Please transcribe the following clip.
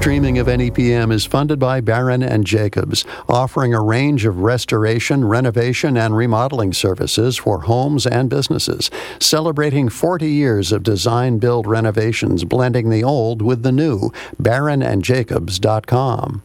streaming of NEPM is funded by Barron and Jacobs, offering a range of restoration, renovation, and remodeling services for homes and businesses, celebrating 40 years of design-build renovations, blending the old with the new. BarronandJacobs.com.